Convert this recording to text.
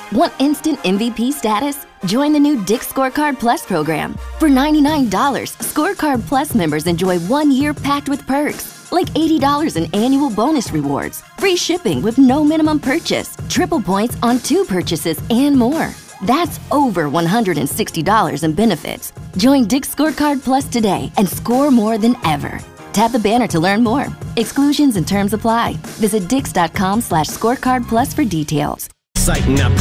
Want instant MVP status? Join the new Dick's Scorecard Plus program. For $99, Scorecard Plus members enjoy 1 year packed with perks, like $80 in annual bonus rewards, free shipping with no minimum purchase, triple points on 2 purchases, and more. That's over $160 in benefits. Join Dick's Scorecard Plus today and score more than ever. Tap the banner to learn more. Exclusions and terms apply. Visit dix.com/scorecardplus for details. Sighten up.